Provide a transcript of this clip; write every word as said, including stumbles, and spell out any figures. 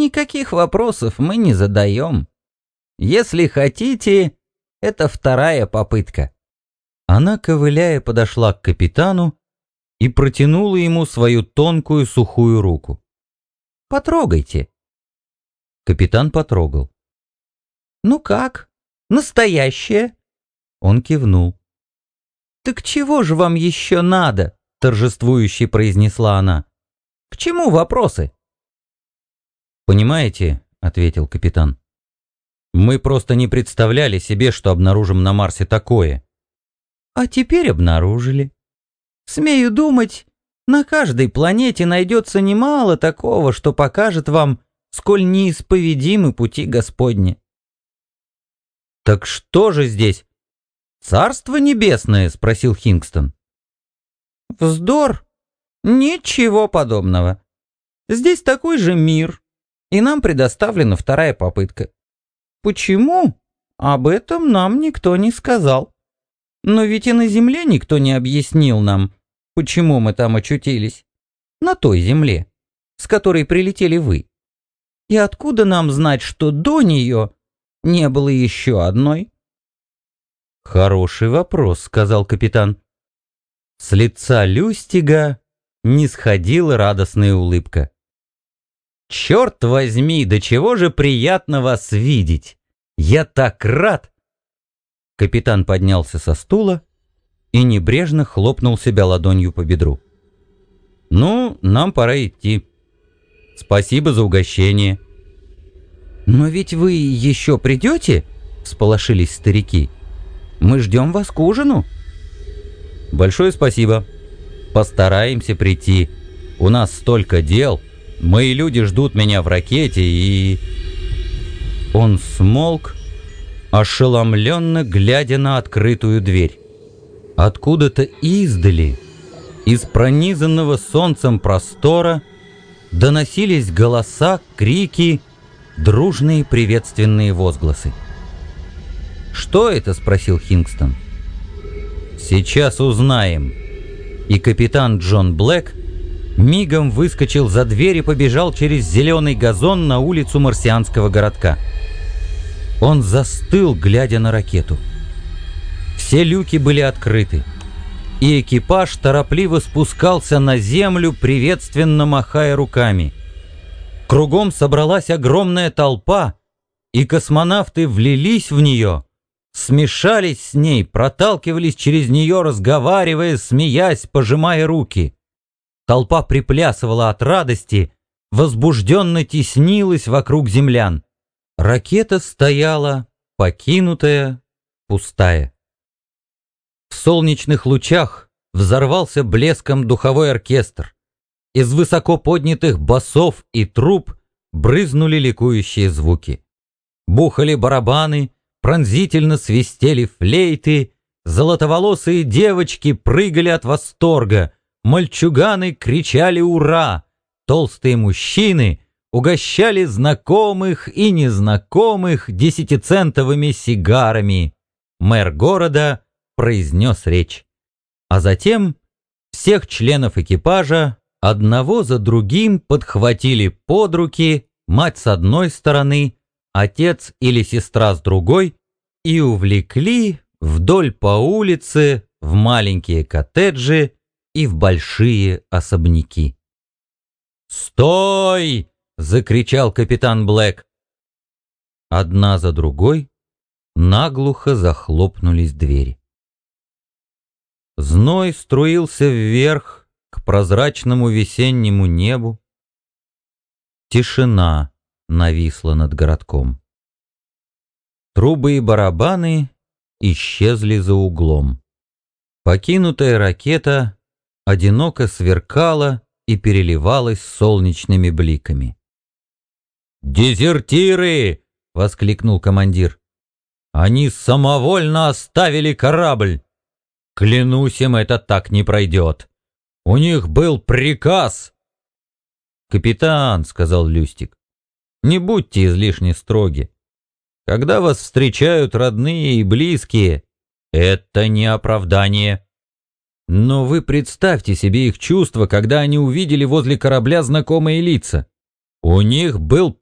никаких вопросов мы не задаем. Если хотите, это вторая попытка». Она, ковыляя, подошла к капитану и протянула ему свою тонкую сухую руку. «Потрогайте». Капитан потрогал. «Ну как? Настоящее?» Он кивнул. «Так чего же вам еще надо?» — торжествующе произнесла она. «К чему вопросы?» «Понимаете, — ответил капитан, — мы просто не представляли себе, что обнаружим на Марсе такое». «А теперь обнаружили. Смею думать, на каждой планете найдется немало такого, что покажет вам, сколь неисповедимы пути Господни». «Так что же здесь? Царство небесное?» — спросил Хингстон. «Вздор! Ничего подобного. Здесь такой же мир, и нам предоставлена вторая попытка. Почему? Об этом нам никто не сказал. Но ведь и на Земле никто не объяснил нам, почему мы там очутились. На той Земле, с которой прилетели вы. И откуда нам знать, что до нее не было еще одной?» «Хороший вопрос», — сказал капитан. С лица Люстига не сходила радостная улыбка. «Черт возьми, до чего же приятно вас видеть! Я так рад!» Капитан поднялся со стула и небрежно хлопнул себя ладонью по бедру. «Ну, нам пора идти. Спасибо за угощение». «Но ведь вы еще придете?» — всполошились старики. «Мы ждем вас к ужину». «Большое спасибо. Постараемся прийти. У нас столько дел. Мои люди ждут меня в ракете и...» Он смолк, ошеломленно глядя на открытую дверь. Откуда-то издали, из пронизанного солнцем простора, доносились голоса, крики, дружные приветственные возгласы. «Что это?» — спросил Хингстон. «Сейчас узнаем». И капитан Джон Блэк мигом выскочил за дверь и побежал через зеленый газон на улицу марсианского городка. Он застыл, глядя на ракету. Все люки были открыты, и экипаж торопливо спускался на землю, приветственно махая руками. Кругом собралась огромная толпа, и космонавты влились в нее, смешались с ней, проталкивались через нее, разговаривая, смеясь, пожимая руки. Толпа приплясывала от радости, возбужденно теснилась вокруг землян. Ракета стояла, покинутая, пустая. В солнечных лучах взорвался блеском духовой оркестр. Из высоко поднятых басов и труб брызнули ликующие звуки. Бухали барабаны, пронзительно свистели флейты, золотоволосые девочки прыгали от восторга, мальчуганы кричали «Ура!», толстые мужчины угощали знакомых и незнакомых десятицентовыми сигарами. Мэр города произнес речь. А затем всех членов экипажа одного за другим подхватили под руки мать с одной стороны, отец или сестра с другой, и увлекли вдоль по улице в маленькие коттеджи и в большие особняки. «Стой!» — закричал капитан Блэк. Одна за другой наглухо захлопнулись двери. Зной струился вверх к прозрачному весеннему небу. Тишина нависла над городком. Трубы и барабаны исчезли за углом. Покинутая ракета одиноко сверкала и переливалась солнечными бликами. «Дезертиры!» — воскликнул командир. «Они самовольно оставили корабль! Клянусь им, это так не пройдет! У них был приказ!» «Капитан», — сказал Люстик, — «не будьте излишне строги. Когда вас встречают родные и близкие, это не оправдание. Но вы представьте себе их чувства, когда они увидели возле корабля знакомые лица. У них был